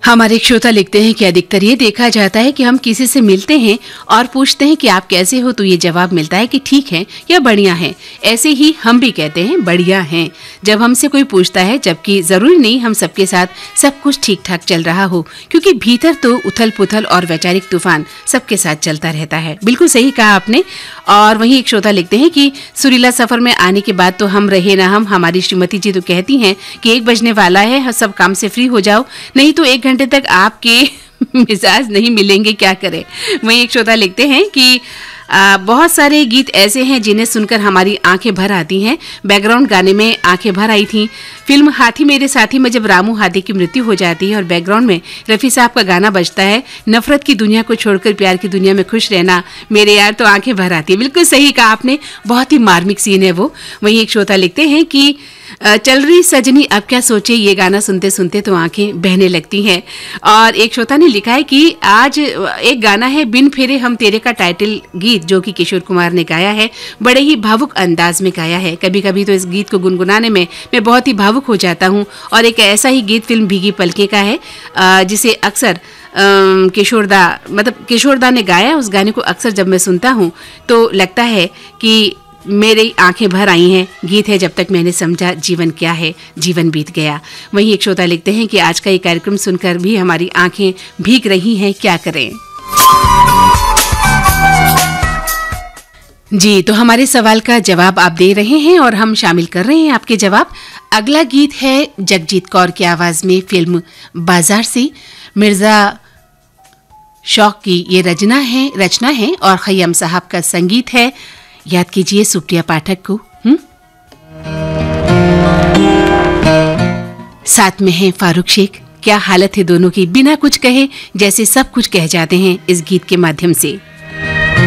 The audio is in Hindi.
हमारे एक श्रोता लिखते हैं कि अधिकतर ये देखा जाता है कि हम किसी से मिलते हैं और पूछते हैं कि आप कैसे हो, तो ये जवाब मिलता है कि ठीक है या बढ़िया है। ऐसे ही हम भी कहते हैं बढ़िया हैं जब हमसे कोई पूछता है, जबकि जरूरी नहीं हम सबके साथ सब कुछ ठीक ठाक चल रहा हो, क्योंकि भीतर तो उथल पुथल और वैचारिक तूफान सबके साथ चलता रहता है। बिल्कुल सही कहा आपने। और वहीं एक श्रोता लिखते हैं कि सुरीला सफर में आने के बाद तो हम रहे ना हम, हमारी श्रीमती जी तो कहती हैं कि 1 बजने वाला है, सब काम से फ्री हो जाओ, नहीं तो 1 घंटे तक आपके मिजाज नहीं मिलेंगे, क्या करें। वहीं एक श्रोता लिखते हैं कि बहुत सारे गीत ऐसे हैं जिन्हें सुनकर हमारी आंखें भर आती हैं। बैकग्राउंड गाने में आंखें भर आई थी। फिल्म हाथी मेरे साथी में जब रामू हाथी की मृत्यु हो जाती है और बैकग्राउंड में रफी साहब का गाना बजता है, नफरत की दुनिया को छोड़कर प्यार की दुनिया में खुश रहना मेरे यार, तो आंखें भर आती है। बिल्कुल सही कहा आपने, बहुत ही मार्मिक सीन है वो। वहीं एक श्रोता लिखते हैं कि चल रही सजनी अब क्या सोचे, ये गाना सुनते सुनते तो आंखें बहने लगती हैं। और एक श्रोता ने लिखा है कि आज एक गाना है बिन फेरे हम तेरे का टाइटल गीत, जो कि किशोर कुमार ने गाया है, बड़े ही भावुक अंदाज में गाया है। कभी कभी तो इस गीत को गुनगुनाने में मैं बहुत ही भावुक हो जाता हूँ। और एक ऐसा ही गीत फिल्म भीगी पलकें का है, जिसे अक्सर किशोरदा ने गाया। उस गाने को अक्सर जब मैं सुनता हूँ तो लगता है कि मेरी आंखें भर आई हैं। गीत है जब तक मैंने समझा जीवन क्या है, जीवन बीत गया। वहीं एक श्रोता लिखते हैं कि आज का ये कार्यक्रम सुनकर भी हमारी आंखें भीग रही हैं, क्या करें। जी, तो हमारे सवाल का जवाब आप दे रहे हैं और हम शामिल कर रहे हैं आपके जवाब। अगला गीत है जगजीत कौर की आवाज में फिल्म बाजार से, मिर्जा शौक की ये रचना है और खय्यम साहब का संगीत है। याद कीजिए सुप्रिया पाठक को। साथ में है फारूक शेख। क्या हालत है दोनों की, बिना कुछ कहे जैसे सब कुछ कह जाते हैं इस गीत के माध्यम से।